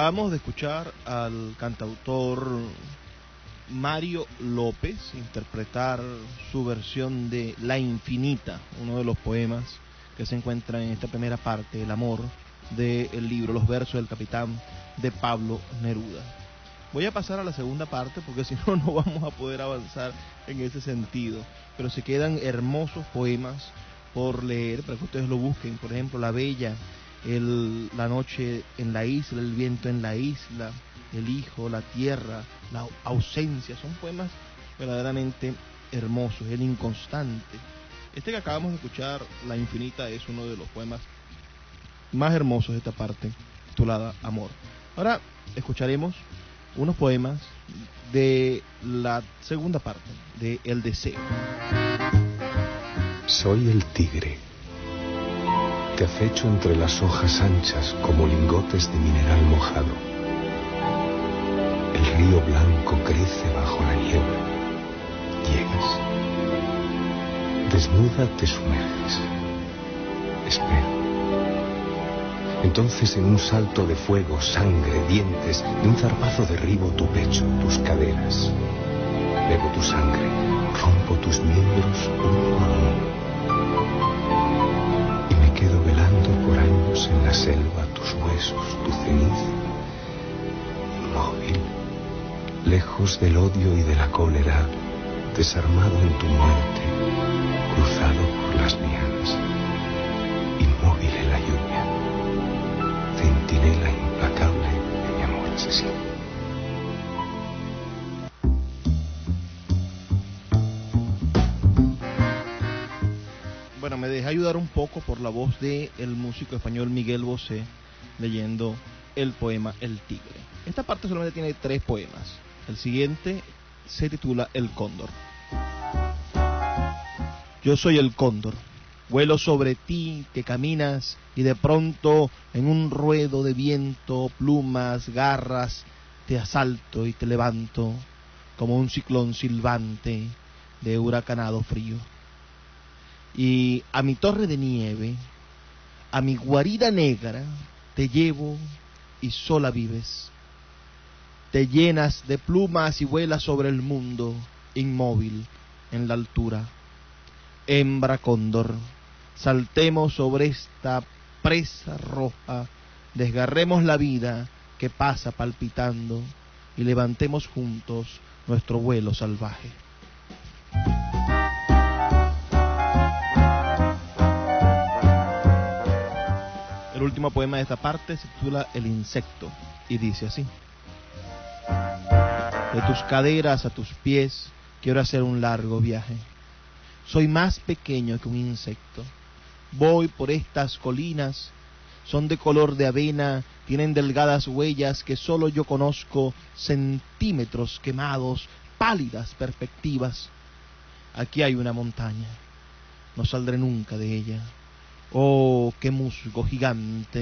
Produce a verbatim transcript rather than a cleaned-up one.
Acabamos de escuchar al cantautor Mario López interpretar su versión de La Infinita, uno de los poemas que se encuentra en esta primera parte, El amor, del libro Los versos del capitán de Pablo Neruda. Voy a pasar a la segunda parte porque si no, no vamos a poder avanzar en ese sentido, pero se quedan hermosos poemas por leer para que ustedes lo busquen. Por ejemplo, La Bella, el, La noche en la isla, El viento en la isla, El hijo, La tierra, La ausencia. Son poemas verdaderamente hermosos. El inconstante. Este que acabamos de escuchar, La Infinita, es uno de los poemas más hermosos de esta parte, titulada Amor. Ahora escucharemos unos poemas de la segunda parte, de El deseo. Soy el tigre. Te acecho entre las hojas anchas como lingotes de mineral mojado. El río blanco crece bajo la niebla. Llegas. Desnuda te sumerges. Espero. Entonces en un salto de fuego, sangre, dientes, de un zarpazo derribo tu pecho, tus caderas. Bebo tu sangre, rompo tus miembros uno a uno. Y me quedo velando por años en la selva tus huesos, tu ceniza. Inmóvil, lejos del odio y de la cólera, desarmado en tu muerte, cruzado por las lianas, inmóvil en la lluvia. Centinela implacable de mi amor asesino. Bueno, me dejé ayudar un poco por la voz de el músico español Miguel Bosé, leyendo el poema El tigre. Esta parte solamente tiene tres poemas. El siguiente se titula El cóndor. Yo soy el cóndor. Vuelo sobre ti, que caminas, y de pronto, en un ruedo de viento, plumas, garras, te asalto y te levanto, como un ciclón silbante de huracanado frío. Y a mi torre de nieve, a mi guarida negra, te llevo y sola vives. Te llenas de plumas y vuelas sobre el mundo, inmóvil en la altura. Hembra cóndor, saltemos sobre esta presa roja, desgarremos la vida que pasa palpitando y levantemos juntos nuestro vuelo salvaje. El último poema de esta parte se titula El insecto y dice así: de tus caderas a tus pies quiero hacer un largo viaje. Soy más pequeño que un insecto. Voy por estas colinas, son de color de avena, tienen delgadas huellas que solo yo conozco, centímetros quemados, pálidas perspectivas. Aquí hay una montaña, no saldré nunca de ella. Oh, qué musgo gigante.